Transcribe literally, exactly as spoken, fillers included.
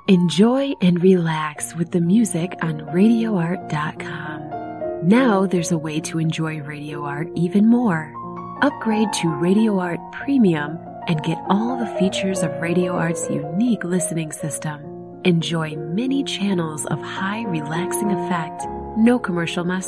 Enjoy and relax with the music on radio art dot com. Now there's a way to enjoy Radio Art even more. Upgrade to Radio Art Premium and get all the features of Radio Art's unique listening system. Enjoy many channels of high relaxing effect, no commercial messages.